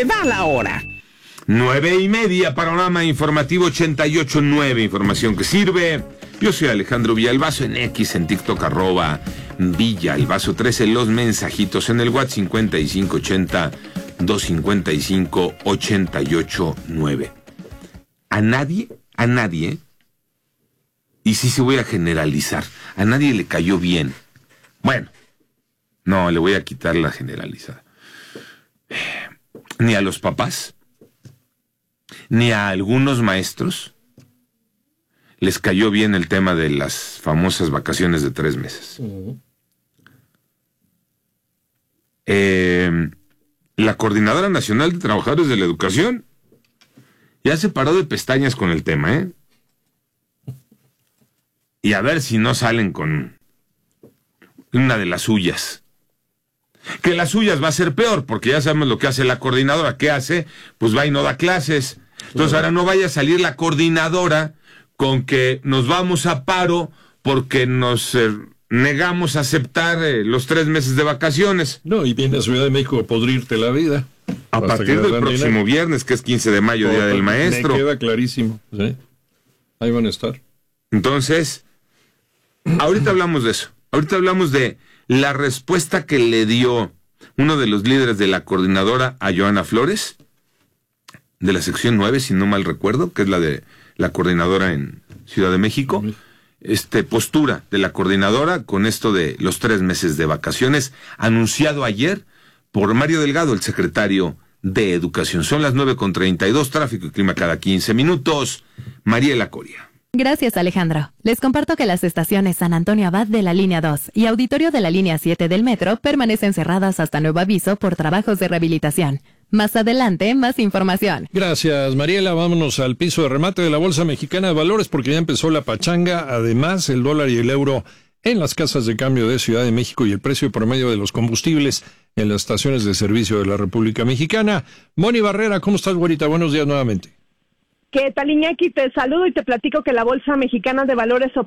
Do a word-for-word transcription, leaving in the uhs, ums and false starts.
Se va la hora. Nueve y media, panorama informativo ochenta y ocho punto nueve, información que sirve. Yo soy Alejandro Villalbazo, en X, en TikTok, arroba Villalbazo trece, los mensajitos en el WhatsApp cincuenta y cinco ochenta, doscientos cincuenta y cinco, ochenta y ocho nueve. A nadie, a nadie, y sí se voy a generalizar, a nadie le cayó bien. Bueno, no, le voy a quitar la generalizada. Ni a los papás, ni a algunos maestros les cayó bien el tema de las famosas vacaciones de tres meses. Uh-huh. Eh, la Coordinadora Nacional de Trabajadores de la Educación ya se paró de pestañas con el tema, ¿eh? Y a ver si no salen con una de las suyas. Que las suyas va a ser peor, porque ya sabemos lo que hace la coordinadora. ¿Qué hace? Pues va y no da clases. Entonces ahora no vaya a salir la coordinadora con que nos vamos a paro porque nos eh, negamos a aceptar eh, los tres meses de vacaciones. No, y viene a Ciudad de México a podrirte la vida. A partir del próximo dinero. Viernes, que es quince de mayo, Día del Maestro. Me queda clarísimo, ¿sí? Ahí van a estar. Entonces, ahorita hablamos de eso. Ahorita hablamos de la respuesta que le dio uno de los líderes de la coordinadora a Joana Flores, de la sección nueve, si no mal recuerdo, que es la de la coordinadora en Ciudad de México. Este, postura de la coordinadora con esto de los tres meses de vacaciones, anunciado ayer por Mario Delgado, el secretario de Educación. Son las nueve con treinta y dos, tráfico y clima cada quince minutos. Mariela Coria. Gracias, Alejandro. Les comparto que las estaciones San Antonio Abad de la línea dos y Auditorio de la línea siete del metro permanecen cerradas hasta nuevo aviso por trabajos de rehabilitación. Más adelante, más información. Gracias, Mariela. Vámonos al piso de remate de la Bolsa Mexicana de Valores porque ya empezó la pachanga. Además, el dólar y el euro en las casas de cambio de Ciudad de México y el precio promedio de los combustibles en las estaciones de servicio de la República Mexicana. Moni Barrera, ¿cómo estás, güerita? Buenos días nuevamente. ¿Qué tal, Iñaki? Te saludo y te platico que la Bolsa Mexicana de Valores